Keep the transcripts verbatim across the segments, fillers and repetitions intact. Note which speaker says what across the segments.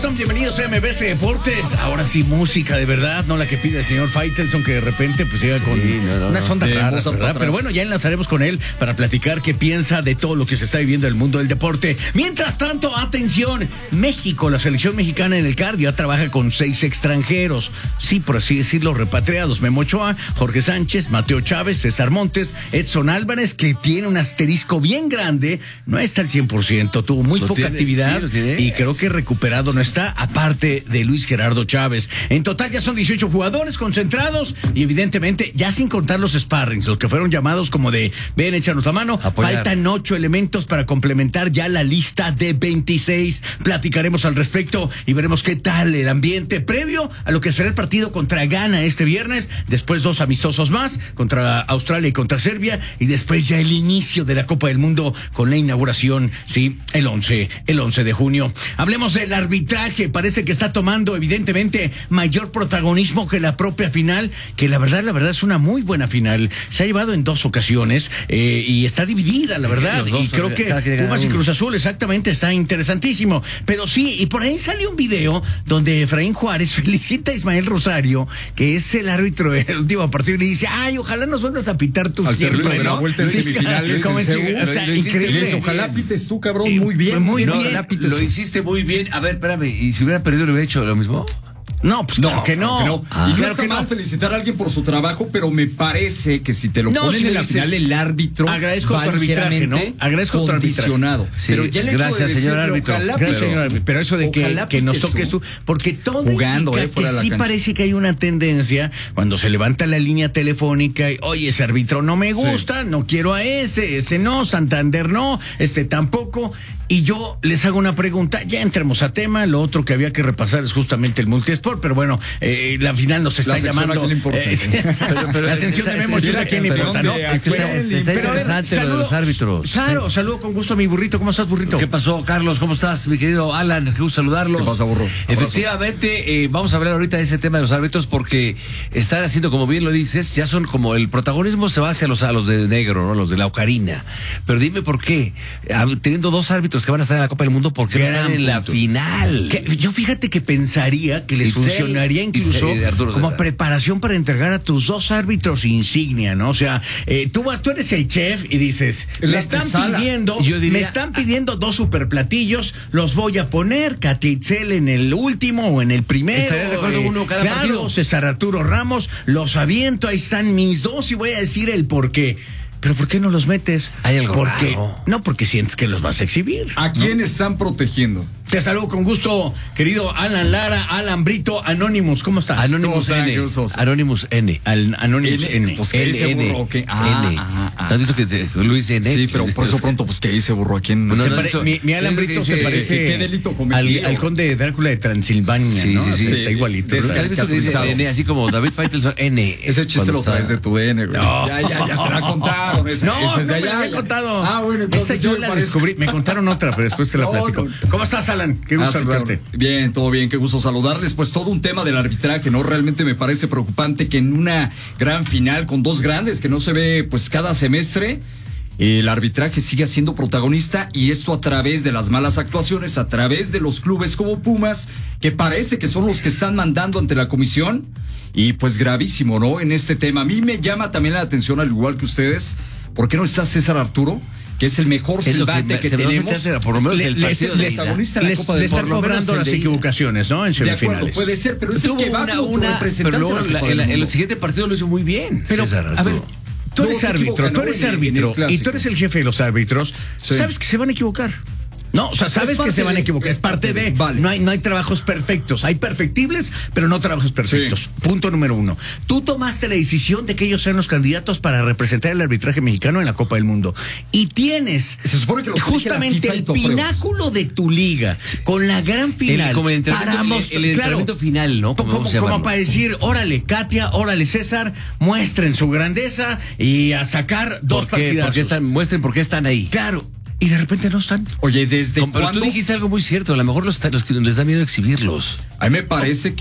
Speaker 1: Bienvenidos a M B C Deportes. Ahora sí, música de verdad, no la que pide el señor Faitelson, que de repente pues llega sí, con no, no, unas ondas no, raras, ¿verdad? Pero bueno, ya enlazaremos con él para platicar qué piensa de todo lo que se está viviendo en el mundo del deporte. Mientras tanto, atención, México, la selección mexicana en el cardio ya trabaja con seis extranjeros, sí, por así decirlo, repatriados: Memo Ochoa, Jorge Sánchez, Mateo Chávez, César Montes, Edson Álvarez, que tiene un asterisco bien grande, no está al cien por ciento, tuvo muy lo poca tiene, actividad sí, y creo que recuperado no está, aparte de Luis Gerardo Chávez. En total ya son dieciocho jugadores concentrados y evidentemente ya sin contar los sparrings, los que fueron llamados como de ven, échanos la mano. Apoyar. Faltan ocho elementos para complementar ya la lista de veintiséis. Platicaremos al respecto y veremos qué tal el ambiente previo a lo que será el partido contra Ghana este viernes, después dos amistosos más contra Australia y contra Serbia, y después ya el inicio de la Copa del Mundo con la inauguración, sí, el once, el once de junio. Hablemos del arbitraje. Parece que está tomando evidentemente mayor protagonismo que la propia final, que la verdad, la verdad es una muy buena final. Se ha llevado en dos ocasiones eh, y está dividida, la verdad, dos, y creo que Pumas y Cruz Azul, exactamente, está interesantísimo. Pero sí, y por ahí salió un video donde Efraín Juárez felicita a Ismael Rosario, que es el árbitro del último partido, y le dice, ay, ojalá nos vuelvas a pitar tú siempre, ¿no?
Speaker 2: Vuelta de sí, semifinales, como si, o sea, lo increíble. Ojalá pites tú, cabrón, muy bien.
Speaker 1: Muy
Speaker 2: no,
Speaker 1: bien.
Speaker 2: Lo, lo hiciste muy bien. A ver, espérame, ¿y si hubiera perdido le hubiera hecho lo mismo?
Speaker 1: No, pues claro no, que no.
Speaker 2: Claro que no. Ah, y claro no está mal no. felicitar a alguien por su trabajo, pero me parece que si te lo
Speaker 1: no,
Speaker 2: ponen
Speaker 1: si
Speaker 2: en la
Speaker 1: dices,
Speaker 2: final, el árbitro
Speaker 1: agradezco tu arbitraje, ¿no? Agradezco tu arbitraje.
Speaker 2: Sí, pero ya le
Speaker 1: gracias,
Speaker 2: de
Speaker 1: señor árbitro.
Speaker 2: Ojalá,
Speaker 1: gracias,
Speaker 2: pero,
Speaker 1: señor árbitro. Pero eso de que, que nos toques tú, porque todo
Speaker 2: jugando,
Speaker 1: indica
Speaker 2: eh,
Speaker 1: que sí
Speaker 2: cancha.
Speaker 1: Parece que hay una tendencia cuando se levanta la línea telefónica y, oye, ese árbitro no me gusta, sí. no quiero a ese, ese no, Santander no, este tampoco. Y yo les hago una pregunta, ya entremos a tema, lo otro que había que repasar es justamente el multisport, pero bueno, eh, la final nos está
Speaker 2: la
Speaker 1: llamando.
Speaker 2: ¿A quién le importa? Eh,
Speaker 1: pero, pero la ascensión de Memo Ochoa, ¿a quién le importa? ¿No?
Speaker 3: Es que está, está, está interesante ver, lo de los árbitros.
Speaker 1: Claro,
Speaker 3: sí.
Speaker 1: Saludo con gusto a mi burrito. ¿Cómo estás, burrito?
Speaker 3: ¿Qué pasó, Carlos? ¿Cómo estás, mi querido Alan? Qué gusto saludarlos.
Speaker 2: ¿Qué pasa, burro?
Speaker 3: Efectivamente, eh, vamos a hablar ahorita de ese tema de los árbitros porque están haciendo, como bien lo dices, ya son como el protagonismo se va hacia los, a los de negro, ¿no? Los de la ocarina. Pero dime por qué, teniendo dos árbitros que van a estar en la Copa del Mundo, ¿por qué están en la final?
Speaker 1: Que, yo fíjate que pensaría que les Itzel, funcionaría incluso Itzel, como César. preparación para entregar a tus dos árbitros insignia, ¿no? O sea, eh, tú, tú eres el chef y dices, me están pidiendo, diría, me están pidiendo dos superplatillos, los voy a poner, Katia Itzel en el último o en el primero.
Speaker 3: ¿Estarías de acuerdo eh, uno cada
Speaker 1: claro,
Speaker 3: partido?
Speaker 1: César Arturo Ramos, los aviento, ahí están mis dos y voy a decir el por qué. ¿Pero por qué no los metes?
Speaker 3: Hay algo
Speaker 1: porque,
Speaker 3: raro.
Speaker 1: No, porque sientes que los vas a exhibir.
Speaker 2: ¿A quién
Speaker 1: ¿no?
Speaker 2: están protegiendo?
Speaker 1: Te saludo con gusto, querido Alan Lara, Alan Brito, Anonymous, ¿cómo está?
Speaker 3: Anonymous N. Anonymous N.
Speaker 1: Al, Anonymous N.
Speaker 2: N. Pues que dice burro, okay. ah,
Speaker 3: N.
Speaker 2: Ah, ah.
Speaker 3: ¿No has visto que te, Luis N?
Speaker 2: Sí, pero por eso pronto, pues que dice burro, ¿a quién?
Speaker 1: No, no,
Speaker 2: se
Speaker 1: no,
Speaker 2: pare...
Speaker 1: mi, mi Alan Brito se parece
Speaker 2: ¿qué delito cometió?
Speaker 1: Al, al conde Drácula de Transilvania,
Speaker 3: sí,
Speaker 1: ¿no?
Speaker 3: Sí, sí,
Speaker 1: sí. Está igualito.
Speaker 3: ¿Has visto que dice N? Así como David Faitelson N.
Speaker 2: Ese chiste lo traes de tu D N, güey.
Speaker 1: No.
Speaker 2: Ya, ya, ya te la contaron. Esa,
Speaker 1: no,
Speaker 2: esa es de
Speaker 1: no
Speaker 2: allá,
Speaker 1: me la había contado.
Speaker 2: Ah, bueno, entonces
Speaker 1: esa yo la descubrí. Me contaron otra, pero después te la platico. ¿Cómo estás, Alan? Qué gusto saludarte.
Speaker 2: Bien, todo bien, qué gusto saludarles. Pues todo un tema del arbitraje, ¿no? Realmente me parece preocupante que en una gran final con dos grandes que no se ve pues cada semestre, el arbitraje sigue siendo protagonista, y esto a través de las malas actuaciones, a través de los clubes como Pumas, que parece que son los que están mandando ante la comisión, y pues gravísimo, ¿no? En este tema. A mí me llama también la atención, al igual que ustedes, ¿por qué no está César Arturo? Que es el mejor silbante que, que tenemos.
Speaker 3: Hace, por lo menos
Speaker 1: le,
Speaker 3: el partido
Speaker 1: le,
Speaker 3: de
Speaker 1: protagonista en la Copa del Mundo. Le están cobrando las equivocaciones, ¿no? En semifinales.
Speaker 2: De acuerdo, puede ser, pero es el que va
Speaker 3: una,
Speaker 2: como
Speaker 3: una,
Speaker 2: representante
Speaker 3: pero luego,
Speaker 2: de la Copa
Speaker 3: la,
Speaker 2: del
Speaker 3: la,
Speaker 2: Mundo.
Speaker 3: el siguiente partido lo hizo muy bien.
Speaker 1: Pero,
Speaker 3: César
Speaker 1: a ver, tú eres
Speaker 2: no
Speaker 1: árbitro, tú eres árbitro, y tú eres el jefe de los árbitros. Sí. Sabes que se van a equivocar. No, o sea, sabes que se van a equivocar, es parte de, vale. no hay, no hay trabajos perfectos, hay perfectibles, pero no trabajos perfectos. Sí. Punto número uno. Tú tomaste la decisión de que ellos sean los candidatos para representar el arbitraje mexicano en la Copa del Mundo. Y tienes
Speaker 2: se supone que lo
Speaker 1: justamente el pináculo de tu liga, con la gran final.
Speaker 3: El, como el
Speaker 1: para
Speaker 3: mostrar, el, el claro, final, ¿no?
Speaker 1: Como, como, como para decir, órale, Katia, órale, César, muestren su grandeza y a sacar dos
Speaker 3: ¿Por qué?
Speaker 1: partidazos.
Speaker 3: ¿Por qué están, muestren por qué están ahí.
Speaker 1: Claro. Y de repente no están.
Speaker 2: Oye, ¿desde
Speaker 3: Como,
Speaker 2: cuándo?
Speaker 3: Pero tú dijiste algo muy cierto. A lo mejor los, los, les da miedo exhibirlos.
Speaker 2: A mí me parece que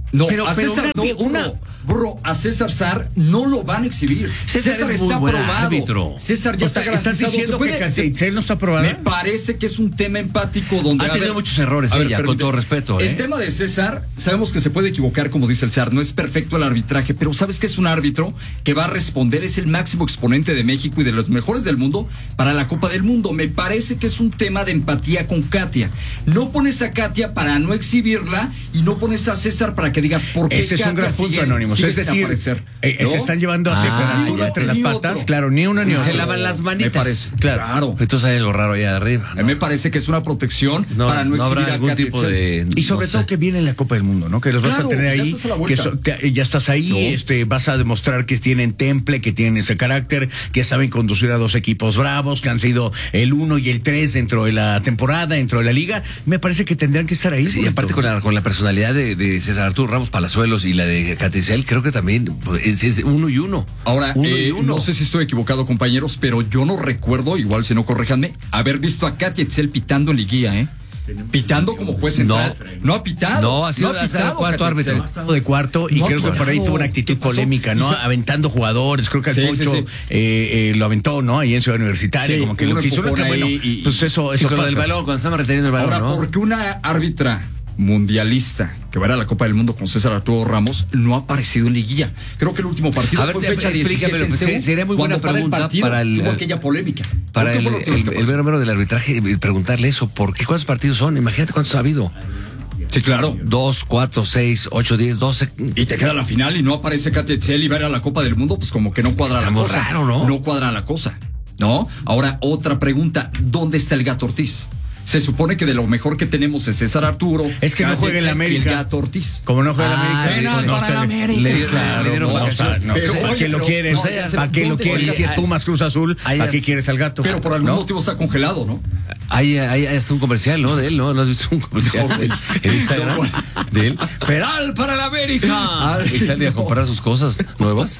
Speaker 2: No,
Speaker 1: pero,
Speaker 2: a
Speaker 1: pero
Speaker 2: César
Speaker 1: una,
Speaker 2: no,
Speaker 1: una...
Speaker 2: Burro, burro, a César Sar no lo van a exhibir.
Speaker 3: César,
Speaker 2: César
Speaker 3: es
Speaker 2: está
Speaker 3: muy buen
Speaker 2: aprobado.
Speaker 3: árbitro.
Speaker 2: César ya
Speaker 1: está,
Speaker 2: está
Speaker 1: ¿Estás
Speaker 2: garantizado.
Speaker 1: diciendo
Speaker 2: puede,
Speaker 1: que Catitzel no está aprobada?
Speaker 2: Me parece que es un tema empático donde
Speaker 3: ha tenido ver, muchos errores ella, ver, con todo respeto.
Speaker 2: El
Speaker 3: ¿eh?
Speaker 2: tema de César, sabemos que se puede equivocar, como dice el Sar, no es perfecto el arbitraje, pero sabes que es un árbitro que va a responder, es el máximo exponente de México y de los mejores del mundo para la Copa del Mundo. Me parece que es un tema de empatía con Katia. No pones a Katia para no exhibirla y no pones a César para que digas por qué.
Speaker 1: Ese es
Speaker 2: Katia
Speaker 1: un gran punto,
Speaker 2: sigue,
Speaker 1: Anónimos.
Speaker 2: sigue
Speaker 1: Es decir, eh, ¿no? se están llevando a César
Speaker 3: ah,
Speaker 1: Arturo entre las patas.
Speaker 2: Otro.
Speaker 1: Claro, ni uno ni otro.
Speaker 3: Se lavan las manitas.
Speaker 2: Me parece.
Speaker 1: Claro.
Speaker 2: claro.
Speaker 3: Entonces hay algo raro allá arriba.
Speaker 2: ¿no? Me parece que es una protección no, para no,
Speaker 3: no
Speaker 2: exhibir
Speaker 3: habrá
Speaker 2: a
Speaker 3: algún
Speaker 2: Katia
Speaker 3: tipo de.
Speaker 1: Y sobre
Speaker 3: no
Speaker 1: todo
Speaker 3: sé.
Speaker 1: que viene en la Copa del Mundo, ¿no? Que los
Speaker 2: claro,
Speaker 1: vas a tener ahí.
Speaker 2: Ya estás, a la
Speaker 1: que, so, que ya estás ahí, no. este, vas a demostrar que tienen temple, que tienen ese carácter, que saben conducir a dos equipos bravos, que han sido el uno y el tres dentro de la temporada, dentro de la liga. Me parece que tendrán que estar ahí.
Speaker 3: Sí, y aparte con la, con la personalidad de, de César Arturo Ramos Palazuelos y la de Catitzel, creo que también es, es uno y uno.
Speaker 2: Ahora,
Speaker 3: uno
Speaker 2: eh,
Speaker 3: y uno.
Speaker 2: no sé si estoy equivocado, compañeros, pero yo no recuerdo, igual si no corréjanme, haber visto a Catitzel pitando en liguilla, ¿eh? Pitando como juez central. No, no ha pitado.
Speaker 3: No, ha sido
Speaker 2: no ha pitado,
Speaker 3: cuarto árbitro.
Speaker 1: Ha estado de cuarto y
Speaker 2: no,
Speaker 1: creo
Speaker 2: claro.
Speaker 1: que por ahí tuvo una actitud polémica, ¿no? Aventando jugadores. Creo que el sí, Pocho sí, sí. Eh, eh, lo aventó, ¿no? Ahí en Ciudad Universitaria, sí, como que lo quiso. Que, bueno,
Speaker 2: y,
Speaker 1: pues eso,
Speaker 3: sí,
Speaker 1: eso
Speaker 3: con
Speaker 1: pasa.
Speaker 3: el balón, cuando estamos reteniendo el balón.
Speaker 2: Ahora,
Speaker 3: ¿no?
Speaker 2: porque una árbitra mundialista que va a ir a la Copa del Mundo con César Arturo Ramos no ha aparecido en liguilla. Creo que el último partido
Speaker 3: a ver,
Speaker 2: fue fecha
Speaker 3: explícame,
Speaker 2: diecisiete.
Speaker 3: Sería muy buena
Speaker 2: para
Speaker 3: pregunta
Speaker 2: el partido,
Speaker 3: para el
Speaker 2: tuvo aquella polémica.
Speaker 3: Para el, el, el mero del arbitraje, preguntarle eso, ¿por qué? ¿Cuántos partidos son? Imagínate cuántos ha habido.
Speaker 2: Sí, claro.
Speaker 3: Dos, cuatro, seis, ocho, diez, doce.
Speaker 2: Y te queda la final y no aparece Catitzel y va a ir a la Copa del Mundo, pues como que no cuadra
Speaker 3: Estamos
Speaker 2: la cosa.
Speaker 3: Raro, ¿no?
Speaker 2: No cuadra la cosa, ¿no? Ahora, otra pregunta, ¿dónde está el Gato Ortiz? Se supone que de lo mejor que tenemos es César Arturo.
Speaker 1: Es que no juega en la América.
Speaker 2: Y el Gato Ortiz.
Speaker 1: Como no juega en
Speaker 2: ah,
Speaker 1: la América.
Speaker 2: Bueno,
Speaker 1: no,
Speaker 2: para la América.
Speaker 1: Le, claro,
Speaker 3: le
Speaker 1: no, o sea, no,
Speaker 2: pero,
Speaker 1: ¿para
Speaker 2: oye,
Speaker 1: qué lo
Speaker 2: pero,
Speaker 1: quieren?
Speaker 2: no,
Speaker 1: ¿Para qué lo quieren? Si es Pumas Cruz Azul, ¿para qué quieres al Gato?
Speaker 2: Pero por algún
Speaker 1: ¿no?
Speaker 2: motivo está congelado, ¿no?
Speaker 3: Hay, hay, hay hasta un comercial, ¿no? De él, ¿no? ¿No has visto un comercial no, en, en Instagram? No, de él. Peral para la América. Y sale a comprar sus cosas nuevas.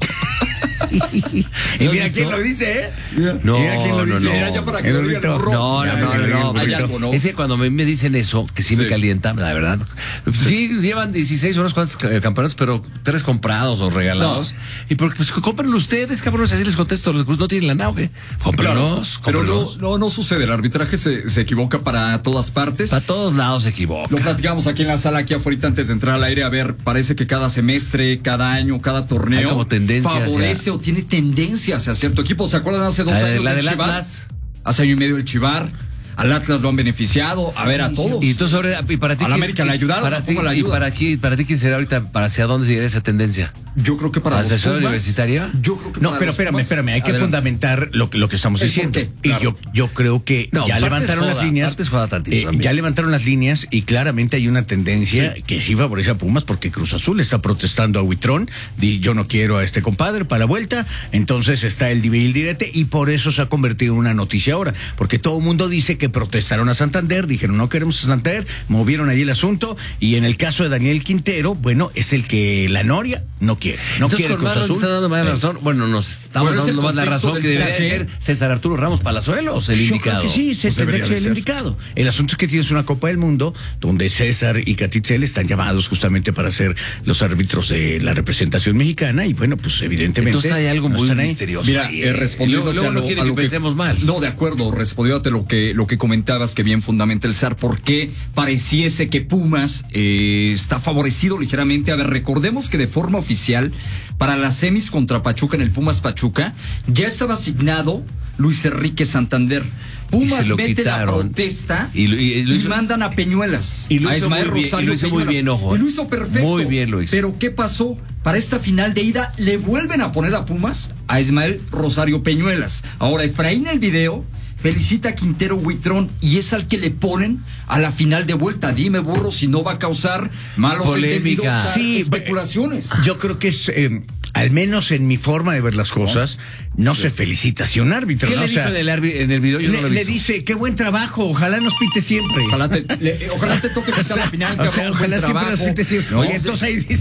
Speaker 1: Y mira quién lo dice, ¿eh?
Speaker 3: No,
Speaker 1: mira quién lo
Speaker 3: no,
Speaker 1: dice.
Speaker 3: no.
Speaker 2: Mira, ya para que
Speaker 1: el
Speaker 2: lo diga el burro.
Speaker 3: No, no, no, no, no,
Speaker 2: hay algo, ¿no?
Speaker 3: Es que cuando me, me dicen eso, que sí, sí me calienta, la verdad. Sí, llevan dieciséis unos cuantos campeonatos, pero tres comprados o regalados. No. Y porque, pues, cómprenlo ustedes, cabrones, así les contesto. Los no tienen la nauge. Cómprenlos,
Speaker 2: claro,
Speaker 3: cómprenlos.
Speaker 2: Pero no, no, no sucede. El arbitraje se, se equivoca para todas partes.
Speaker 3: Para todos lados se equivoca.
Speaker 2: Lo platicamos aquí en la sala, aquí afuera, antes de entrar al aire. A ver, parece que cada semestre, cada año, cada torneo.
Speaker 3: Hay como tendencias.
Speaker 2: Favorece ya. o tiene tendencia hacia cierto equipo. ¿Se acuerdan hace dos
Speaker 3: la,
Speaker 2: años
Speaker 3: la
Speaker 2: del
Speaker 3: del
Speaker 2: Chivar?
Speaker 3: Atlas?
Speaker 2: Hace año y medio el Chivar. Al Atlas lo han beneficiado, a ver, a todos.
Speaker 3: Y entonces ahora, y para ti.
Speaker 2: A la América le ayudaron,
Speaker 3: para ti,
Speaker 2: la ayuda?
Speaker 3: Y para ti, para ti, ¿quién será ahorita, para hacia dónde seguirá esa tendencia?
Speaker 2: Yo creo que para
Speaker 3: ¿Para la ciudad universitaria?
Speaker 2: Yo creo que
Speaker 1: No,
Speaker 2: para
Speaker 1: pero
Speaker 2: los
Speaker 1: espérame,
Speaker 2: Pumas.
Speaker 1: espérame, hay que Adelante. fundamentar lo que, lo que estamos
Speaker 2: ¿El
Speaker 1: diciendo.
Speaker 2: por qué? Claro.
Speaker 1: Y yo, yo creo que
Speaker 3: no,
Speaker 1: ya levantaron
Speaker 3: joda,
Speaker 1: las líneas.
Speaker 3: Tantito,
Speaker 1: eh, ya levantaron las líneas y claramente hay una tendencia
Speaker 2: sí.
Speaker 1: que sí favorece a Pumas porque Cruz Azul está protestando a Huitrón. Y yo no quiero a este compadre para la vuelta. Entonces está el dive y el direte y por eso se ha convertido en una noticia ahora. Porque todo el mundo dice que protestaron a Santander, dijeron no queremos a Santander, movieron allí el asunto y en el caso de Daniel Quintero, bueno, es el que la Noria no quiere. No
Speaker 3: Entonces,
Speaker 1: quiere Cruz Azul.
Speaker 3: Está dando más razón. Bueno, nos estamos
Speaker 2: bueno,
Speaker 3: dando más la razón que debería
Speaker 2: que...
Speaker 3: ser César Arturo Ramos Palazuelos, el
Speaker 1: Yo
Speaker 3: indicado.
Speaker 1: Creo que sí, se
Speaker 2: pues
Speaker 1: tendría que ser el
Speaker 2: ser.
Speaker 1: indicado. El asunto es que tienes una Copa del Mundo donde César y Catitzel están llamados justamente para ser los árbitros de la representación mexicana y bueno, pues evidentemente.
Speaker 3: Entonces hay algo
Speaker 1: no
Speaker 3: muy
Speaker 1: están ahí.
Speaker 2: misterioso. Mira, eh, respondiendo
Speaker 3: luego, luego
Speaker 2: a lo,
Speaker 3: no quiere
Speaker 2: a
Speaker 3: que
Speaker 2: lo que
Speaker 3: pensemos mal.
Speaker 2: No, de acuerdo, respondiéndote lo que lo que comentabas que bien fundamenta el Sar, ¿por qué pareciese que Pumas eh, está favorecido ligeramente? A ver, recordemos que de forma oficial para las semis contra Pachuca en el Pumas Pachuca ya estaba asignado Luis Enrique Santander. Pumas mete
Speaker 3: quitaron.
Speaker 2: la protesta
Speaker 3: y, lo, y, y, lo
Speaker 2: y
Speaker 3: hizo,
Speaker 2: mandan a Peñuelas.
Speaker 3: Y lo
Speaker 2: a
Speaker 3: hizo,
Speaker 2: Ismael
Speaker 3: muy bien,
Speaker 2: Rosario
Speaker 3: y lo hizo muy bien, ojo.
Speaker 2: Y lo hizo perfecto.
Speaker 3: Muy bien lo hizo.
Speaker 2: Pero ¿qué pasó? Para esta final de ida le vuelven a poner a Pumas a Ismael Rosario Peñuelas. Ahora Efraín el video felicita a Quintero Huitrón y es al que le ponen a la final de vuelta. Dime, burro, si no va a causar malos
Speaker 3: polémica.
Speaker 2: Sí, especulaciones.
Speaker 1: Yo creo que es, eh, al menos en mi forma de ver las cosas, no, no sí. se felicita hacia un árbitro.
Speaker 3: ¿Qué
Speaker 1: ¿no?
Speaker 3: le
Speaker 1: o sea,
Speaker 3: dijo en el, en el video? Yo
Speaker 1: le,
Speaker 3: no lo
Speaker 1: le dice, qué buen trabajo, ojalá nos pite siempre.
Speaker 2: Ojalá te, le, ojalá te toque pisar la final,
Speaker 1: o sea,
Speaker 2: cabrón,
Speaker 1: ojalá siempre
Speaker 2: trabajo.
Speaker 1: nos pite siempre.
Speaker 2: No,
Speaker 1: Oye,
Speaker 2: sí.
Speaker 1: entonces ahí dice,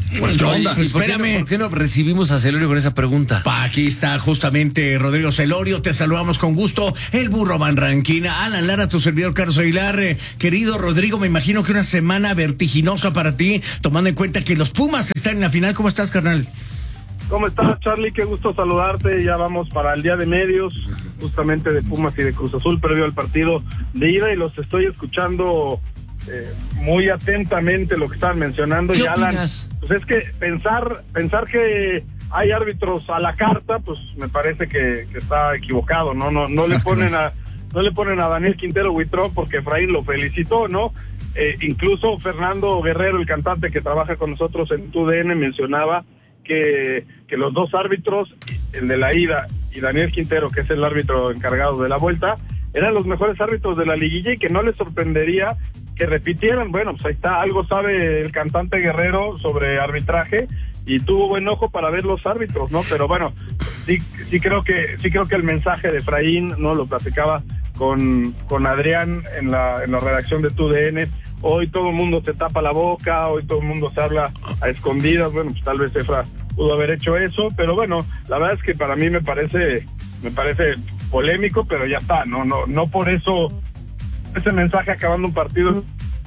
Speaker 1: Pues, ¿qué onda?
Speaker 3: Pues, ¿por, qué no, ¿Por qué no recibimos a Celorio con esa pregunta?
Speaker 1: Pa, aquí está justamente Rodrigo Celorio, te saludamos con gusto, el burro Van Rankin, Alan Lara, tu servidor Carlos Aguilar. Eh, querido Rodrigo, me imagino que una semana vertiginosa para ti, tomando en cuenta que los Pumas están en la final. ¿Cómo estás, carnal?
Speaker 4: ¿Cómo estás, Charlie? Qué gusto saludarte. Ya vamos para el día de medios, justamente de Pumas y de Cruz Azul, previo al partido de ida, y los estoy escuchando eh, muy atentamente lo que estaban mencionando.
Speaker 3: ¿Qué
Speaker 4: y Alan,
Speaker 3: opinas?
Speaker 4: pues es que pensar pensar que hay árbitros a la carta, pues me parece que, que está equivocado, ¿no? No no le ponen a no le ponen a Daniel Quintero Huitrón porque Efraín lo felicitó, ¿no? Eh, incluso Fernando Guerrero, el cantante que trabaja con nosotros en T U D N, mencionaba que, que los dos árbitros, el de la ida y Daniel Quintero, que es el árbitro encargado de la vuelta, eran los mejores árbitros de la liguilla y que no les sorprendería que repitieran. Bueno, pues ahí está, algo sabe el cantante Guerrero sobre arbitraje y tuvo buen ojo para ver los árbitros, ¿no? Pero bueno, sí, sí creo que sí creo que el mensaje de Efraín, ¿no? Lo platicaba con, con Adrián en la, en la redacción de T U D N. Hoy todo el mundo se tapa la boca, hoy todo el mundo se habla a escondidas. Bueno, pues tal vez Efra pudo haber hecho eso, pero bueno, la verdad es que para mí me parece me parece polémico, pero ya está, no no no por eso ese mensaje acabando un partido.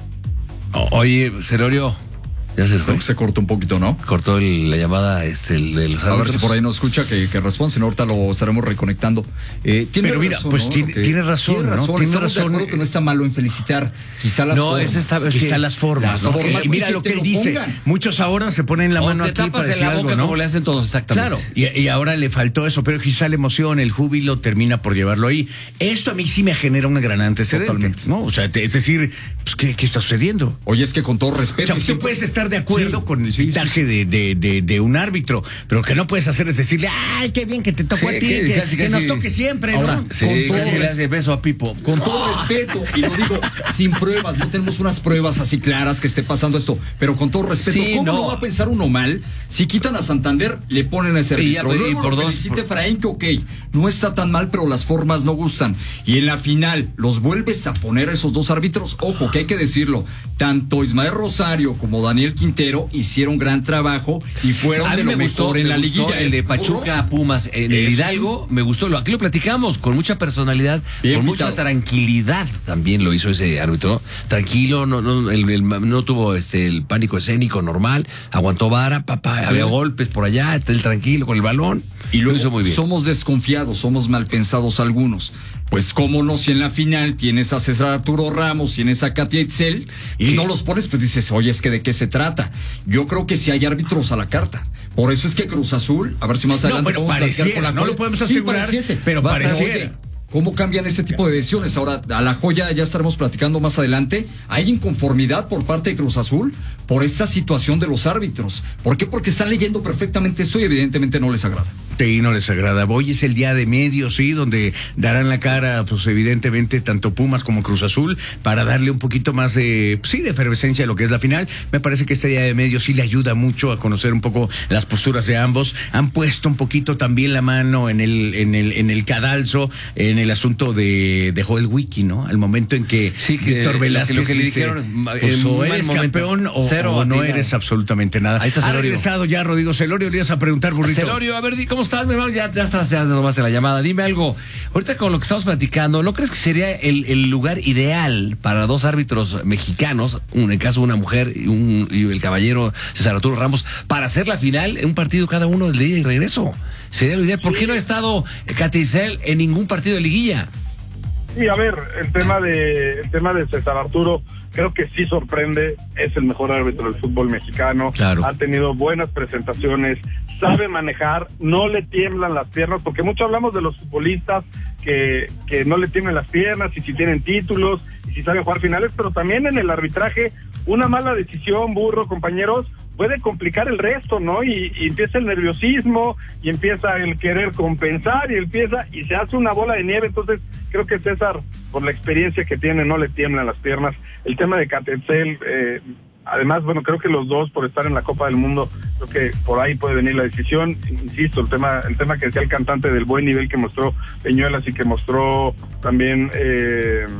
Speaker 3: Oye, Celorio, ya se fue.
Speaker 2: Se cortó un poquito, ¿no?
Speaker 3: Cortó el, la llamada este, el de los
Speaker 2: A ver
Speaker 3: árbitros.
Speaker 2: si por ahí nos escucha que, que responde, si no, ahorita lo estaremos reconectando. Eh, tiene
Speaker 1: Pero mira,
Speaker 2: razón,
Speaker 1: pues
Speaker 2: ¿no?
Speaker 1: tiene,
Speaker 2: Que,
Speaker 1: tiene razón,
Speaker 2: tiene
Speaker 1: ¿no?
Speaker 2: razón,
Speaker 1: Tiene
Speaker 2: estamos
Speaker 1: razón.
Speaker 2: de acuerdo que no está malo en felicitar, quizá las
Speaker 3: No,
Speaker 2: formas.
Speaker 3: ese está,
Speaker 1: Quizá
Speaker 3: sí,
Speaker 1: las formas,
Speaker 2: las
Speaker 1: ¿no?
Speaker 2: formas,
Speaker 1: y mira
Speaker 2: y
Speaker 1: lo
Speaker 2: que
Speaker 1: que
Speaker 2: te
Speaker 1: él
Speaker 2: lo
Speaker 1: dice.
Speaker 2: pongan.
Speaker 1: Muchos ahora se ponen la
Speaker 3: O
Speaker 1: mano
Speaker 3: te
Speaker 1: aquí para
Speaker 3: tapas en
Speaker 1: decir
Speaker 3: la boca
Speaker 1: algo, ¿no?
Speaker 3: como le hacen todos, exactamente.
Speaker 1: Claro, y, y ahora le faltó eso, pero quizá la emoción, el júbilo termina por llevarlo ahí. Esto a mí sí me genera un gran antecedente,
Speaker 2: Totalmente.
Speaker 1: ¿no? O sea, te- es decir, pues, ¿qué, qué está sucediendo?
Speaker 2: Oye, es que con todo
Speaker 1: O
Speaker 2: respeto.
Speaker 1: sea,
Speaker 2: y
Speaker 1: tú
Speaker 2: siempre-
Speaker 1: puedes estar de acuerdo
Speaker 2: Sí,
Speaker 1: con el
Speaker 2: sí,
Speaker 1: pitaje de, de, de, de un árbitro, pero lo que no puedes hacer es decirle, ¡ay, qué bien que te tocó
Speaker 3: Sí,
Speaker 1: a ti!
Speaker 3: que
Speaker 1: Que,
Speaker 3: casi,
Speaker 1: que
Speaker 3: casi-
Speaker 1: nos toque siempre,
Speaker 2: Ahora,
Speaker 1: ¿no?
Speaker 3: Sí,
Speaker 2: con todo
Speaker 3: casi le
Speaker 2: res-
Speaker 3: hace beso a Pipo.
Speaker 2: Con todo respeto, y lo digo sin pruebas, no tenemos unas pruebas así claras que esté pasando esto, pero con todo respeto,
Speaker 3: Sí,
Speaker 2: ¿cómo
Speaker 3: no.
Speaker 2: no va a pensar uno mal? Si quitan a Santander, le ponen a ese
Speaker 3: Y ya,
Speaker 2: árbitro.
Speaker 3: y
Speaker 2: Luego
Speaker 3: por
Speaker 2: lo
Speaker 3: dos,
Speaker 2: felicite
Speaker 3: por-
Speaker 2: Efraín, que ok, no está tan mal, pero las formas no gustan. Y en la final, los vuelves a poner a esos dos árbitros, ojo, que hay que decirlo, tanto Ismael Rosario como Daniel Quintero hicieron gran trabajo y fueron
Speaker 3: A
Speaker 2: de
Speaker 3: mí
Speaker 2: lo
Speaker 3: me
Speaker 2: mejor
Speaker 3: gustó,
Speaker 2: en
Speaker 3: me
Speaker 2: la
Speaker 3: gustó
Speaker 2: liguilla.
Speaker 3: el de Pachuca a Pumas en el
Speaker 2: Eso
Speaker 3: Hidalgo, me gustó, lo, aquí lo platicamos, con mucha personalidad,
Speaker 2: Bien
Speaker 3: con
Speaker 2: pitado.
Speaker 3: mucha tranquilidad también lo hizo ese árbitro, tranquilo, no no el- el- no tuvo este el pánico escénico normal, aguantó vara, papá, había golpes por allá, él tranquilo con el balón,
Speaker 2: Y
Speaker 3: lo
Speaker 2: luego
Speaker 3: hizo muy bien.
Speaker 2: somos desconfiados, somos mal pensados algunos. Pues cómo no, si en la final tienes a César Arturo Ramos, tienes a Katia Itzel, y
Speaker 3: Sí.
Speaker 2: no los pones, pues dices, oye, es que de qué se trata. Yo creo que sí hay árbitros a la carta. Por eso es que Cruz Azul, a ver si más
Speaker 1: No,
Speaker 2: adelante
Speaker 1: pero
Speaker 2: podemos platicar
Speaker 1: pareciera,
Speaker 2: con la
Speaker 1: no
Speaker 2: Joya.
Speaker 1: lo podemos
Speaker 2: Sí,
Speaker 1: asegurar,
Speaker 2: pareciese.
Speaker 1: pero
Speaker 2: Va a estar,
Speaker 1: pareciera.
Speaker 2: oye, ¿cómo cambian este tipo de decisiones? Ahora, a la Joya ya estaremos platicando más adelante. Hay inconformidad por parte de Cruz Azul por esta situación de los árbitros. ¿Por qué? Porque están leyendo perfectamente esto y evidentemente no les agrada.
Speaker 1: Sí, no les agrada. Hoy es el día de medios, sí, donde darán la cara, pues evidentemente, tanto Pumas como Cruz Azul, para darle un poquito más de, sí, de efervescencia a lo que es la final. Me parece que este día de medios sí le ayuda mucho a conocer un poco las posturas de ambos. Han puesto un poquito también la mano en el, en el, en el cadalso, en el asunto de, de Joel Wiki, ¿no? Al momento en que
Speaker 3: Sí, que
Speaker 1: Víctor
Speaker 3: lo que-
Speaker 1: Velázquez
Speaker 3: lo que le
Speaker 1: dice,
Speaker 3: dijeron,
Speaker 1: pues,
Speaker 3: en
Speaker 1: o
Speaker 3: un
Speaker 1: eres
Speaker 3: mal momento.
Speaker 1: campeón o,
Speaker 3: Cero
Speaker 1: o no
Speaker 3: atinado.
Speaker 1: eres absolutamente nada.
Speaker 3: Ahí está
Speaker 1: Ha
Speaker 3: Celorio.
Speaker 1: regresado ya Rodrigo Celorio, le ibas a preguntar, burrito.
Speaker 3: Celorio, a ver, di, ¿cómo estás, mi hermano? Ya, ya estás, ya nomás de la llamada. Dime algo. Ahorita con lo que estamos platicando, ¿no crees que sería el, el lugar ideal para dos árbitros mexicanos, un, en caso una mujer y, un, y el caballero César Arturo Ramos, para hacer la final en un partido cada uno del día y regreso? Sería lo ideal. ¿Por qué no ha estado Katia Itzel en ningún partido de liguilla?
Speaker 4: Sí, a ver, el tema de el tema de César Arturo creo que sí sorprende, es el mejor árbitro del fútbol mexicano,
Speaker 3: Claro.
Speaker 4: ha tenido buenas presentaciones, sabe manejar, no le tiemblan las piernas, porque mucho hablamos de los futbolistas que, que no le tiemblan las piernas y si tienen títulos y si saben jugar finales, pero también en el arbitraje una mala decisión, burro, compañeros, puede complicar el resto, ¿no? Y, y empieza el nerviosismo y empieza el querer compensar y empieza y se hace una bola de nieve. Entonces creo que César, por la experiencia que tiene, no le tiemblan las piernas. El tema de Katia Itzel, eh, además, bueno, creo que los dos por estar en la Copa del Mundo, creo que por ahí puede venir la decisión. Insisto, el tema el tema que decía el cantante del buen nivel que mostró Peñuelas y que mostró también eh,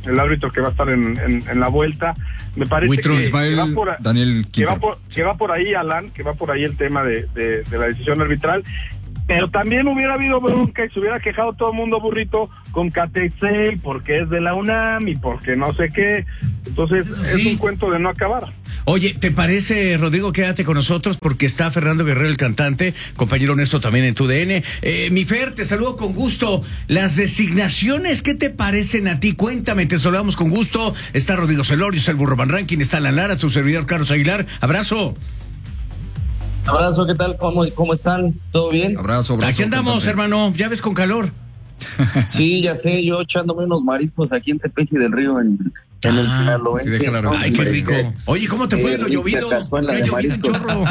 Speaker 4: el árbitro que va a estar en, en, en la vuelta. Me parece que,
Speaker 2: Ismael,
Speaker 4: que, va por,
Speaker 2: Daniel
Speaker 4: que, va por, que va por ahí, Alan, que va por ahí el tema de, de, de la decisión arbitral. Pero también hubiera habido bronca y se hubiera quejado todo el mundo, Burrito, con Catexel, porque es de la UNAM y porque no sé qué. Entonces, sí. es un cuento de no acabar.
Speaker 1: Oye, ¿te parece, Rodrigo? Quédate con nosotros porque está Fernando Guerrero, el cantante, compañero honesto también en tu D N. Eh, mi Fer, te saludo con gusto. Las designaciones, ¿qué te parecen a ti? Cuéntame, te saludamos con gusto. Está Rodrigo Celorio, está el Burro Van Ranking, está Alan Lara, tu servidor Carlos Aguilar. Abrazo.
Speaker 5: Abrazo, ¿qué tal? ¿Cómo, cómo están? ¿Todo bien?
Speaker 2: Abrazo, abrazo.
Speaker 1: Aquí andamos, cantante. Hermano, ya ves con calor.
Speaker 5: Sí, ya sé, yo echándome unos mariscos aquí en Tepeji del Río, en, en ah, el Sinaloense.
Speaker 2: Sí,
Speaker 1: ¿no? Ay, qué rico. Oye, ¿cómo te fue eh, lo llovido? ¿Qué ha llovido un chorro?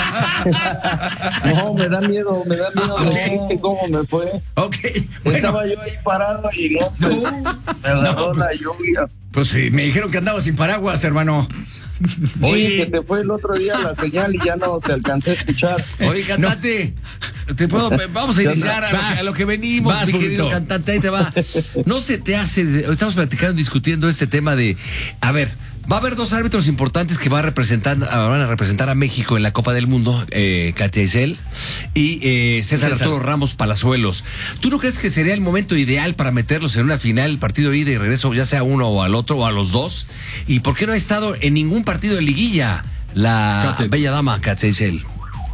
Speaker 5: No, me da miedo, me da miedo. Okay. No sé cómo me fue.
Speaker 1: Ok, bueno.
Speaker 5: Estaba yo ahí parado y no, pues, no. me agarró no, la lluvia.
Speaker 1: Pues sí, me dijeron que andabas sin paraguas, hermano.
Speaker 5: Sí, oye, que te fue el otro día la señal y ya no te alcancé a escuchar.
Speaker 3: Oye, cantante, no. te puedo, vamos a iniciar a lo, que, a lo que venimos, vas, mi querido cantante, ahí te va. No se te hace, estamos platicando, discutiendo este tema de, a ver, va a haber dos árbitros importantes que van a representar, van a representar a México en la Copa del Mundo, eh, Katia Isel y eh, César, César Arturo Ramos Palazuelos. ¿Tú no crees que sería el momento ideal para meterlos en una final, partido de ida y regreso, ya sea uno o al otro o a los dos? ¿Y por qué no ha estado en ningún partido de liguilla la Katia. bella dama Katia Isel?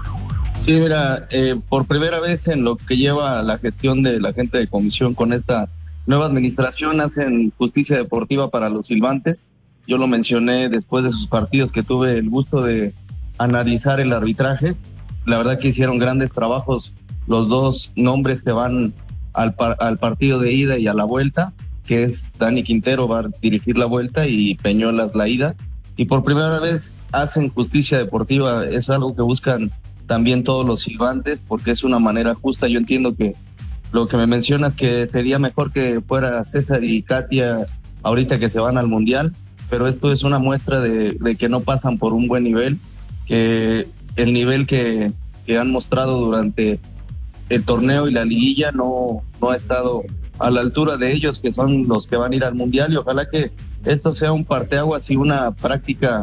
Speaker 5: Sí, mira, eh, por primera vez en lo que lleva la gestión de la gente de comisión con esta nueva administración hacen justicia deportiva para los silbantes. Yo lo mencioné después de sus partidos que tuve el gusto de analizar el arbitraje. La verdad que hicieron grandes trabajos los dos nombres que van al, par- al partido de ida y a la vuelta, que es Dani Quintero va a dirigir la vuelta y Peñolas la ida. Y por primera vez hacen justicia deportiva. Es algo que buscan también todos los silbantes porque es una manera justa. Yo entiendo que lo que me mencionas que sería mejor que fuera César y Katia ahorita que se van al Mundial, pero esto es una muestra de, de que no pasan por un buen nivel, que el nivel que, que han mostrado durante el torneo y la liguilla no, no ha estado a la altura de ellos, que son los que van a ir al Mundial, y ojalá que esto sea un parteaguas y una práctica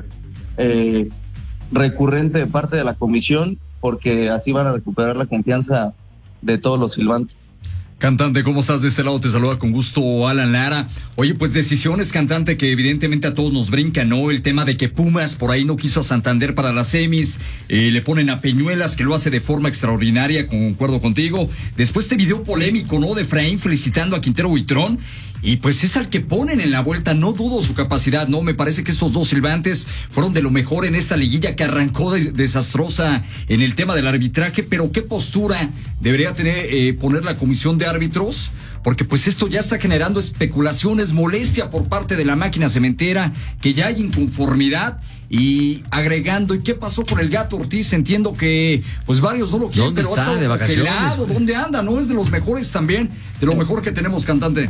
Speaker 5: eh, recurrente de parte de la comisión, porque así van a recuperar la confianza de todos los silbantes.
Speaker 2: Cantante, ¿cómo estás? De este lado te saluda con gusto Alan Lara. Oye, pues decisiones, cantante, que evidentemente a todos nos brinca, ¿no? El tema de que Pumas por ahí no quiso a Santander para las semis, eh, le ponen a Peñuelas, que lo hace de forma extraordinaria, concuerdo contigo. Después este video polémico, ¿no? De Efraín felicitando a Quintero Buitrón. Y pues es al que ponen en la vuelta, no dudo su capacidad, ¿no? Me parece que estos dos silbantes fueron de lo mejor en esta liguilla que arrancó de, desastrosa en el tema del arbitraje, pero ¿qué postura debería tener, eh, poner la comisión de árbitros? Porque pues esto ya está generando especulaciones, molestia por parte de la máquina cementera, que ya hay inconformidad. Y agregando, ¿y qué pasó con el Gato Ortiz? Entiendo que pues varios no lo quieren,
Speaker 3: ¿dónde
Speaker 2: pero
Speaker 3: está?
Speaker 2: ha
Speaker 3: ¿De vacaciones?
Speaker 2: Pelado, ¿dónde anda? ¿No? Es de los mejores también, de lo mejor que tenemos, cantante.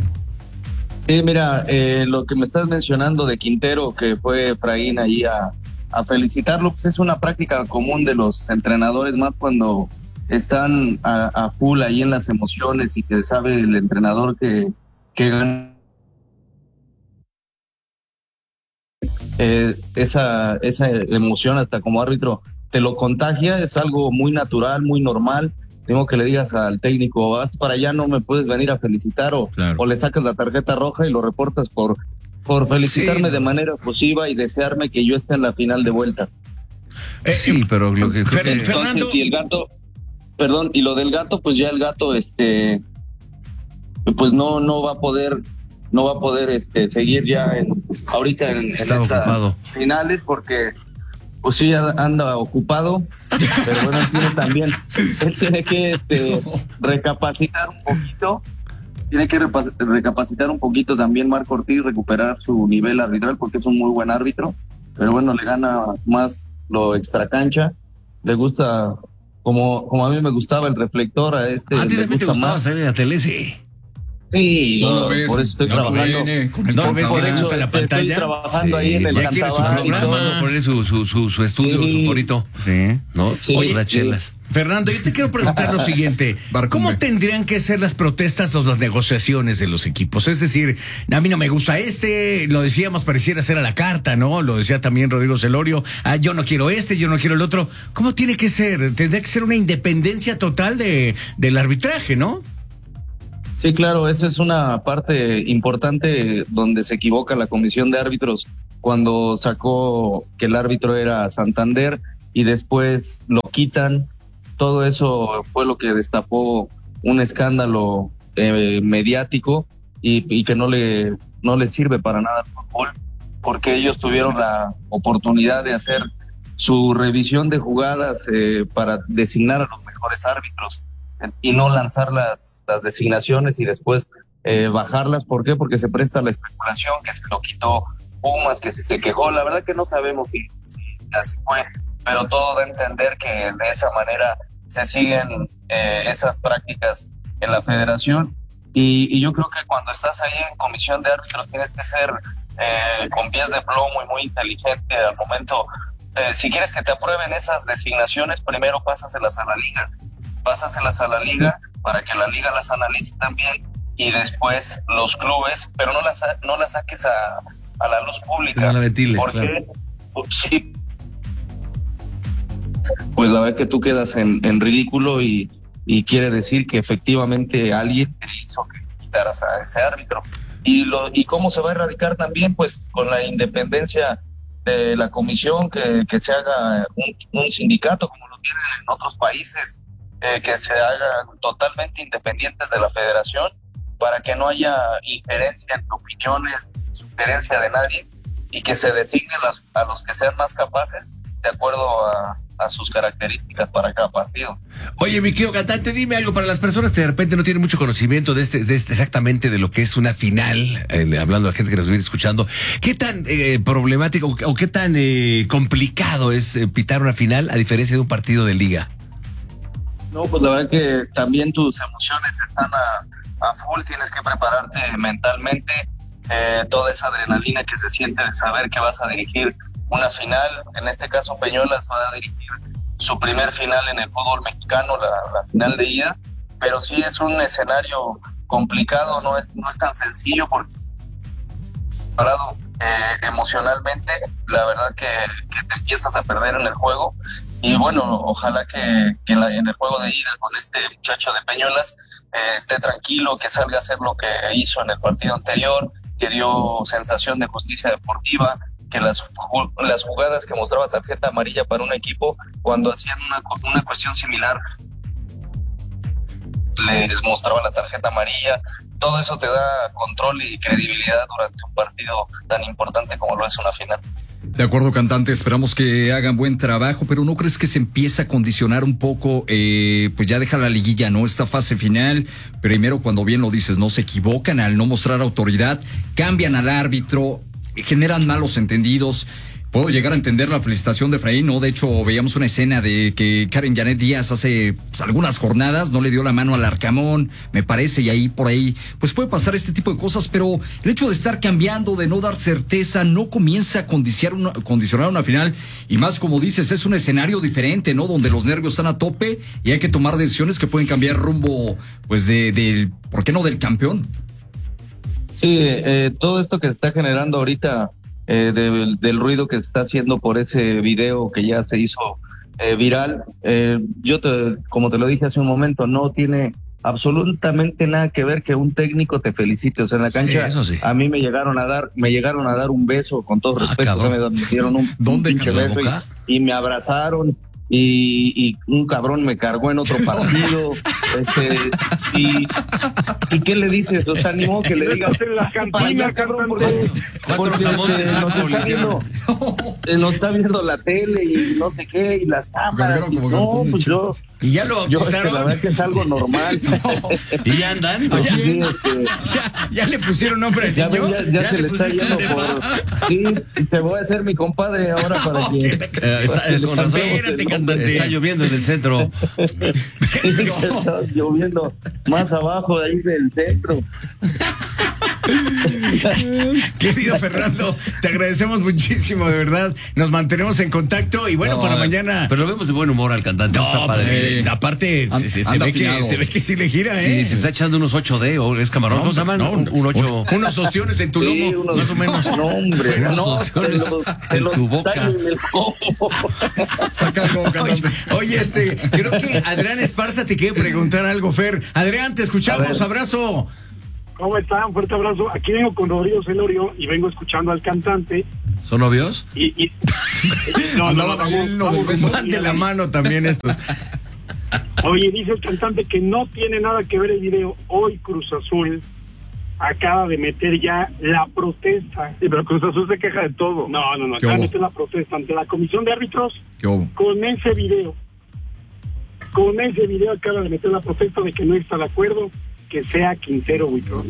Speaker 5: Sí, mira, eh, lo que me estás mencionando de Quintero, que fue Efraín ahí a, a felicitarlo, pues es una práctica común de los entrenadores, más cuando están a, a full ahí en las emociones y que sabe el entrenador que, que gana eh, esa, esa emoción hasta como árbitro te lo contagia, es algo muy natural, muy normal. Tengo que le digas al técnico, vas para allá, no me puedes venir a felicitar, o, claro. o le sacas la tarjeta roja y lo reportas por, por felicitarme sí. de manera efusiva y desearme que yo esté en la final de vuelta.
Speaker 3: Eh, sí, pero lo que...
Speaker 5: Fer- Entonces, Fernando... y el Gato, perdón, y lo del Gato, pues ya el Gato, este, pues no, no va a poder, no va a poder, este, seguir ya en, ahorita en, en estas finales, porque... Pues sí, anda ocupado, pero bueno, él tiene también, él tiene que este recapacitar un poquito, tiene que repas- recapacitar un poquito también Marco Ortiz, recuperar su nivel arbitral, porque es un muy buen árbitro, pero bueno, le gana más lo extracancha, le gusta, como como a mí me gustaba el reflector, a este
Speaker 3: a ti
Speaker 5: le
Speaker 3: también te
Speaker 5: gusta
Speaker 3: gustaba
Speaker 5: más.
Speaker 3: salir en la tele, sí.
Speaker 5: Sí,
Speaker 2: no
Speaker 5: no,
Speaker 2: lo ves,
Speaker 5: por eso estoy
Speaker 2: no lo
Speaker 5: trabajando.
Speaker 2: ves, con el
Speaker 1: No lo ves
Speaker 5: Por
Speaker 1: que le
Speaker 5: eso
Speaker 1: gusta la
Speaker 5: estoy
Speaker 1: pantalla.
Speaker 5: trabajando
Speaker 1: Sí,
Speaker 5: ahí en el
Speaker 1: ya quiere su
Speaker 5: Cantabar y
Speaker 1: programa.
Speaker 5: todo.
Speaker 3: Poner su, su, su, su, su estudio,
Speaker 5: Sí.
Speaker 3: su forito.
Speaker 1: Sí.
Speaker 3: ¿No?
Speaker 5: Sí,
Speaker 3: Oye, las
Speaker 5: sí.
Speaker 3: chelas.
Speaker 1: Fernando, yo te quiero preguntar lo siguiente. ¿Cómo tendrían que ser las protestas o las negociaciones de los equipos? Es decir, a mí no me gusta este, lo decíamos, pareciera ser a la carta, ¿no? Lo decía también Rodrigo Celorio, ah, yo no quiero este, yo no quiero el otro. ¿Cómo tiene que ser? Tendría que ser una independencia total de, del arbitraje, ¿no?
Speaker 5: Sí, claro, esa es una parte importante donde se equivoca la comisión de árbitros cuando sacó que el árbitro era Santander y después lo quitan. Todo eso fue lo que destapó un escándalo eh, mediático y, y que no le no le sirve para nada al fútbol, porque ellos tuvieron la oportunidad de hacer su revisión de jugadas eh, para designar a los mejores árbitros y no lanzar las, las designaciones y después eh, bajarlas. ¿Por qué? Porque se presta la especulación, que se lo quitó Pumas, que si se quejó. La verdad que no sabemos si, si así fue, pero todo da a entender que de esa manera se siguen eh, esas prácticas en la federación y, y yo creo que cuando estás ahí en comisión de árbitros tienes que ser eh, con pies de plomo y muy inteligente al momento. Eh, si quieres que te aprueben esas designaciones, primero pásaselas a la liga, pásaselas a la liga para que la liga las analice también y después los clubes, pero no las no las saques a, a la luz pública.
Speaker 3: No la ventiles,
Speaker 5: porque
Speaker 3: claro.
Speaker 5: Sí, pues la verdad que tú quedas en, en ridículo y, y quiere decir que efectivamente alguien te hizo que quitaras a ese árbitro. Y lo y cómo se va a erradicar también, pues con la independencia de la comisión, que, que se haga un, un sindicato como lo tienen en otros países, eh, que se hagan totalmente independientes de la federación para que no haya injerencia en opiniones, sugerencia de nadie y que se designen las, a los que sean más capaces de acuerdo a, a sus características para cada partido.
Speaker 3: Oye, mi querido cantante, dime algo para las personas que de repente no tienen mucho conocimiento de este, de este exactamente de lo que es una final, eh, hablando a la gente que nos viene escuchando, ¿qué tan eh, problemático o, o qué tan eh, complicado es eh, pitar una final a diferencia de un partido de liga?
Speaker 5: No, pues la verdad que también tus emociones están a, a full, tienes que prepararte mentalmente, eh, toda esa adrenalina que se siente de saber que vas a dirigir una final. En este caso Peñuelas va a dirigir su primer final en el fútbol mexicano, la, la final de ida, pero sí es un escenario complicado, no es no es tan sencillo porque parado eh, emocionalmente, la verdad que, que te empiezas a perder en el juego y bueno, ojalá que, que en, la, en el juego de ida con este muchacho de Peñuelas eh, esté tranquilo, que salga a hacer lo que hizo en el partido anterior, que dio sensación de justicia deportiva, que las, las jugadas que mostraba tarjeta amarilla para un equipo, cuando hacían una, una cuestión similar, les mostraba la tarjeta amarilla. Todo eso te da control y credibilidad durante un partido tan importante como lo es una final.
Speaker 2: De acuerdo, cantante, esperamos que hagan buen trabajo, pero ¿no crees que se empieza a condicionar un poco, eh, pues ya deja la liguilla, ¿no? Esta fase final, primero cuando bien lo dices, no se equivocan al no mostrar autoridad, cambian al árbitro, generan malos entendidos. Puedo llegar a entender la felicitación de Efraín, ¿no? De hecho, veíamos una escena de que Karen Janet Díaz hace pues, algunas jornadas no le dio la mano al Arcamón, me parece, y ahí por ahí, pues puede pasar este tipo de cosas, pero el hecho de estar cambiando, de no dar certeza, no comienza a condicionar una, condicionar una final, y más como dices, es un escenario diferente, ¿no? Donde los nervios están a tope y hay que tomar decisiones que pueden cambiar rumbo, pues, de, del, ¿por qué no del campeón?
Speaker 5: Sí, eh, todo esto que se está generando ahorita, Eh, de, del ruido que se está haciendo por ese video que ya se hizo eh, viral, eh, yo te, como te lo dije hace un momento, no tiene absolutamente nada que ver que un técnico te felicite. O sea, en la cancha, sí, eso sí. A mí me llegaron a dar, me llegaron a dar un beso, con todo
Speaker 3: ah,
Speaker 5: respeto, me, me dieron un, un pinche beso y, y me abrazaron. Y, y un cabrón me cargó en otro partido. este y, y qué le dices, o sea, ni modo que le digas
Speaker 4: en la cantina,
Speaker 5: cabrón, porque, porque este, nos está viendo nos está viendo la tele y no sé qué y las cámaras y no, pues yo
Speaker 1: y ya lo
Speaker 5: yo, este, la verdad que es algo normal.
Speaker 1: No. Y ya andan,
Speaker 5: pues,
Speaker 1: ya,
Speaker 5: sí, este,
Speaker 1: ya, ya le pusieron nombre al
Speaker 5: ya,
Speaker 1: niño,
Speaker 5: ya, ya, ya se le está yendo por sí, te voy a hacer mi compadre ahora para que
Speaker 3: eh, está, con razón, espérate, cantante. Está lloviendo en el centro.
Speaker 5: No, lloviendo más abajo de ahí del centro.
Speaker 1: Querido Fernando, te agradecemos muchísimo, de verdad. Nos mantenemos en contacto y bueno, no, para mañana.
Speaker 3: Pero lo vemos de buen humor al cantante.
Speaker 1: No, está padre. Sí. Aparte, se, se, se, ve que, se ve que sí le gira, ¿eh?
Speaker 3: Y se está echando unos ocho D o es camarón.
Speaker 1: ¿Cómo se llaman? No, un, un ocho. Unos ostiones en tu
Speaker 5: sí,
Speaker 1: lomo,
Speaker 5: unos,
Speaker 1: más o menos.
Speaker 5: No, hombre,
Speaker 3: unos
Speaker 5: no,
Speaker 3: ostiones en tu boca.
Speaker 1: Sácalo, oye, oye, este, creo que Adrián Esparza te quiere preguntar algo, Fer. Adrián, te escuchamos, abrazo.
Speaker 4: ¿Cómo están? Fuerte abrazo. Aquí vengo con Rodrigo Celorio y vengo escuchando al cantante.
Speaker 3: ¿Son novios?
Speaker 4: Y, y... no, no, no, vamos,
Speaker 1: no,
Speaker 4: vamos,
Speaker 1: no, van de la mano también estos.
Speaker 4: Oye, dice el cantante que no tiene nada que ver el video. Hoy Cruz Azul acaba de meter ya la protesta. Sí, pero Cruz Azul se queja de todo. No, no, no. Acaba de meter la protesta ante la comisión de árbitros.
Speaker 2: ¿Qué hubo?
Speaker 4: Con ese video. Con ese video acaba de meter la protesta de que no está de acuerdo que sea Quintero Huitrón.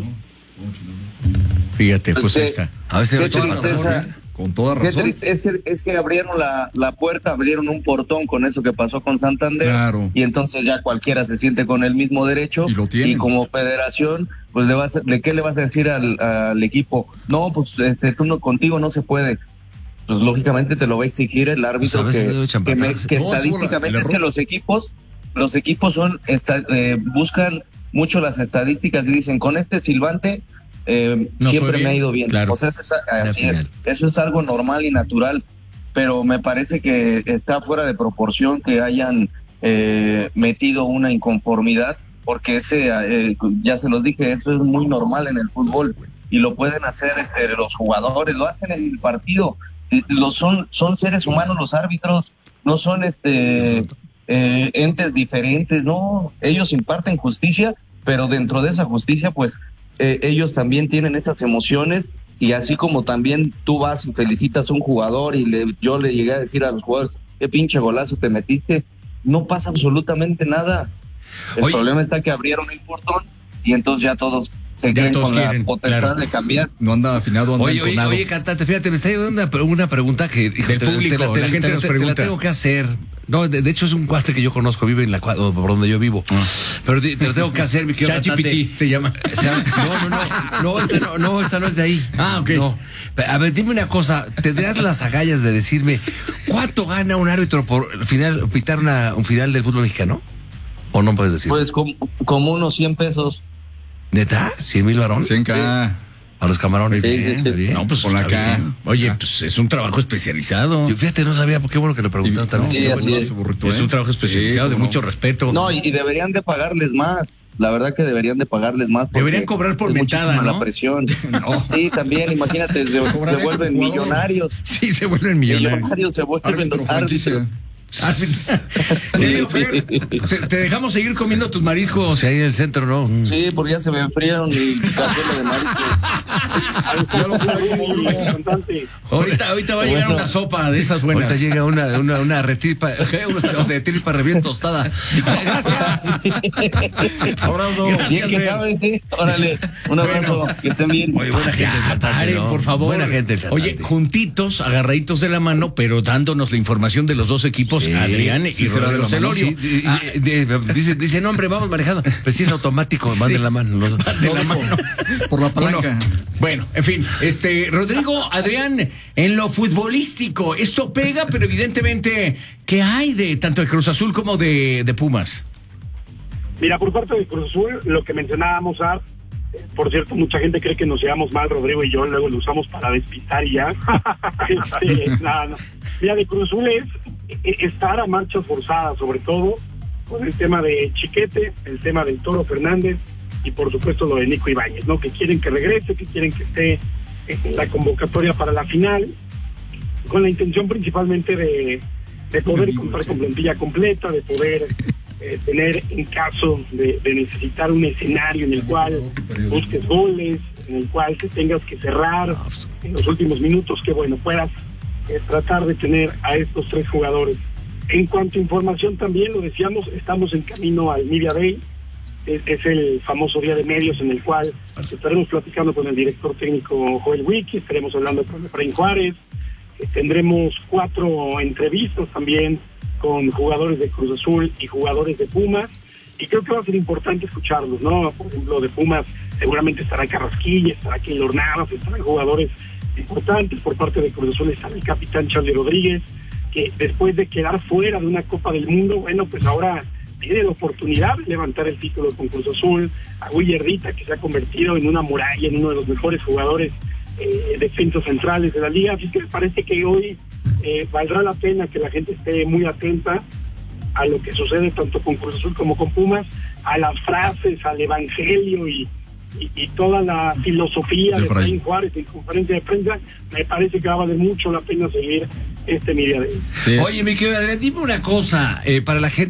Speaker 1: Fíjate, pues, pues
Speaker 3: está. A veces
Speaker 5: qué toda razón, ¿eh?
Speaker 2: Con toda razón.
Speaker 5: Es que, es que abrieron la, la puerta, abrieron un portón con eso que pasó con Santander.
Speaker 2: Claro.
Speaker 5: Y entonces ya cualquiera se siente con el mismo derecho.
Speaker 2: Y lo tiene.
Speaker 5: Y como federación, pues le vas a, ¿de qué le vas a decir al, al equipo? No, pues este, tú no, contigo no se puede. Pues lógicamente te lo va a exigir el árbitro
Speaker 3: pues
Speaker 5: que, que, me, que no, estadísticamente es que los equipos, los equipos son esta, eh, buscan mucho las estadísticas y dicen, con este silbante eh, no siempre me ha ido bien.
Speaker 1: Claro.
Speaker 5: O sea, eso es, así es, eso es algo normal y natural, pero me parece que está fuera de proporción que hayan eh, metido una inconformidad, porque ese, eh, ya se los dije, eso es muy normal en el fútbol y lo pueden hacer este, los jugadores, lo hacen en el partido, lo son, son seres humanos los árbitros, no son este... Eh, entes diferentes, no, ellos imparten justicia, pero dentro de esa justicia, pues, eh, ellos también tienen esas emociones, y así como también tú vas y felicitas a un jugador, y le, yo le llegué a decir a los jugadores, qué pinche golazo te metiste, no pasa absolutamente nada. El Oye, problema está que abrieron el portón, y entonces ya todos se creen con quieren, la potestad claro. de cambiar.
Speaker 2: No anda afinado, anda
Speaker 3: Oye, oye, oye, cantante, fíjate, me está llegando una, una pregunta que hijo,
Speaker 1: del
Speaker 3: te,
Speaker 1: público,
Speaker 3: te, te,
Speaker 1: la
Speaker 3: te,
Speaker 1: gente
Speaker 3: te,
Speaker 1: nos
Speaker 3: te,
Speaker 1: pregunta.
Speaker 3: te la tengo que hacer. No, de, de hecho es un cuate que yo conozco, vive en la por donde yo vivo. Ah. Pero te, te lo tengo que hacer, mi querido cantante.
Speaker 1: se llama.
Speaker 3: O sea, no, no, no, no, esta no, no, esta no es de ahí.
Speaker 1: Ah, ok.
Speaker 3: No. A ver, dime una cosa, ¿tendrás las agallas de decirme cuánto gana un árbitro por final pitar una, un final del fútbol mexicano? ¿O no puedes decir?
Speaker 5: Pues como, como unos cien pesos.
Speaker 3: ¿Neta? ¿Cien mil varón?
Speaker 2: cien K.
Speaker 3: A los camarones.
Speaker 5: Sí,
Speaker 3: bien,
Speaker 5: sí, sí.
Speaker 3: bien.
Speaker 1: No, pues por acá. Oye, pues es un trabajo especializado.
Speaker 3: Yo, fíjate, no sabía, qué bueno que le preguntaron también.
Speaker 5: Sí, así
Speaker 1: bueno,
Speaker 5: es.
Speaker 1: Burrito, es un trabajo especializado, sí, de no. mucho respeto.
Speaker 5: No, y, y deberían de pagarles más. La verdad que deberían de pagarles más.
Speaker 1: Deberían cobrar por mentada, ¿no?
Speaker 5: La presión. No. Sí, también, imagínate, se, se vuelven millonarios.
Speaker 1: Sí, se vuelven millonarios.
Speaker 5: Millonarios se vuelven los árbitros.
Speaker 1: Querido Fer, te, te dejamos seguir comiendo tus mariscos.
Speaker 3: Si hay en el centro, ¿no?
Speaker 5: Sí, porque ya se me enfriaron mi cazuela de mariscos.
Speaker 1: ahorita, ahorita va a llegar una sopa de esas buenas.
Speaker 3: Ahorita llega una, una, una retripa, unos tacos de tripa bien tostada.
Speaker 1: Gracias.
Speaker 5: Abrazo. Bien que sabes, sí. Órale, un abrazo, bueno, que estén bien.
Speaker 3: Oye, buena gente,
Speaker 1: ya,
Speaker 3: cantante,
Speaker 1: paren,
Speaker 3: ¿no?
Speaker 1: por favor.
Speaker 3: Buena gente,
Speaker 1: oye, juntitos, agarraditos de la mano, pero dándonos la información de los dos equipos, sí, Adrián
Speaker 3: sí,
Speaker 1: y Rodrigo Celorio.
Speaker 3: Sí, ah, de, de, dice, dice, no, hombre, vamos manejando. Pues sí es automático, sí. Van de la mano. No,
Speaker 1: van de la mano.
Speaker 2: Por la palanca.
Speaker 1: Bueno, bueno, en fin, este, Rodrigo, Adrián, en lo futbolístico, esto pega, pero evidentemente, ¿qué hay de tanto de Cruz Azul como de, de Pumas?
Speaker 4: Mira, por parte de Cruz Azul, lo que mencionábamos, a por cierto, mucha gente cree que nos llevamos mal, Rodrigo y yo, luego lo usamos para despistar y ya. este, nada, no. Mira, de Cruz Azul es estar a marchas forzadas, sobre todo con el tema de Chiquete, el tema del Toro Fernández y por supuesto lo de Nico Ibáñez, ¿no? Que quieren que regrese, que quieren que esté en la convocatoria para la final, con la intención principalmente de, de poder contar con plantilla completa, de poder eh, tener en caso de, de necesitar un escenario en el cual busques goles, en el cual te tengas que cerrar en los últimos minutos, que bueno, puedas eh, tratar de tener a estos tres jugadores. En cuanto a información también, lo decíamos, estamos en camino al Media Day, es, es el famoso día de medios en el cual estaremos platicando con el director técnico Joel Wiki, estaremos hablando con Efraín Juárez, eh, tendremos cuatro entrevistas también con jugadores de Cruz Azul y jugadores de Pumas,
Speaker 6: y creo que va a ser importante escucharlos, ¿no? Por ejemplo, de Pumas seguramente estará Carrasquilla, estará Keylor Navas, estarán jugadores importantes. Por parte de Cruz Azul estará el capitán Charlie Rodríguez, que después de quedar fuera de una Copa del Mundo, bueno, pues ahora tiene la oportunidad de levantar el título con Cruz Azul. A Willardita, que se ha convertido en una muralla, en uno de los mejores jugadores eh, defensas centrales de la liga. Así que me parece que hoy eh, valdrá la pena que la gente esté muy atenta a lo que sucede tanto con Cruz Azul como con Pumas, a las frases, al evangelio y, y, y toda la filosofía de Efraín Juárez en conferencia de prensa. Me parece que va a valer mucho la pena seguir este media de
Speaker 3: sí. Oye, mi querido Adrián, dime una cosa, eh, para la gente